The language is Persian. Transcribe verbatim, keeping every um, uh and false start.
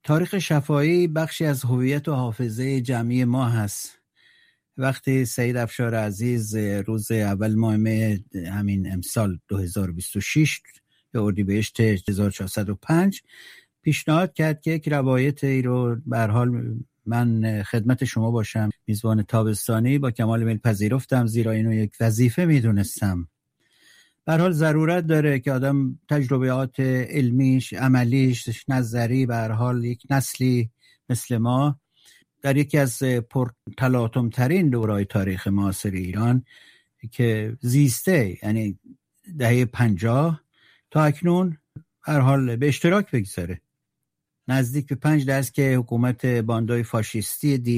تاریخ شفاهی بخشی از هویت و حافظه جمعی ما هست. وقتی سید افشار عزیز روز اول ماه مه همین امسال دو هزار و بیست و شش به اردیبهشت هزار و چهارصد و پنج پیشنهاد کرد که یک روایتی رو به هر حال من خدمت شما باشم، میزبان تابستانی، با کمال میل پذیرفتم، زیرا اینو یک وظیفه میدونستم. به هر حال ضرورت داره که آدم تجربیات علمیش، عملیش، نظری، به هر حال یک نسلی مثل ما در یکی از پرتلاطم ترین دوره‌های تاریخ معاصر ایران که زیسته، یعنی دهه پنجاه تا اکنون، هر حال به اشتراک بگذاره. نزدیک به پنج دست که حکومت باندای فاشیستی دین